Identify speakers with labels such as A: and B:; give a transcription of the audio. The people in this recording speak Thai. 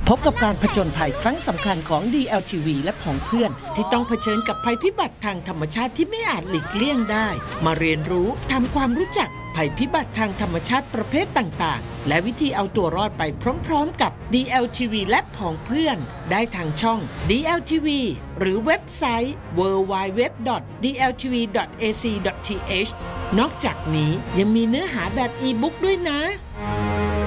A: พบกับการผจญภัยครั้งสำคัญของ DLTV และผองเพื่อนที่ต้องเผชิญกับภัยพิบัติทางธรรมชาติที่ไม่อาจหลีกเลี่ยงได้มาเรียนรู้ทำความรู้จักภัยพิบัติทางธรรมชาติประเภทต่างๆและวิธีเอาตัวรอดไปพร้อมๆกับ DLTV และผองเพื่อนได้ทางช่อง DLTV หรือเว็บไซต์ www.dltv.ac.th นอกจากนี้ยังมีเนื้อหาแบบอีบุ๊กด้วยนะ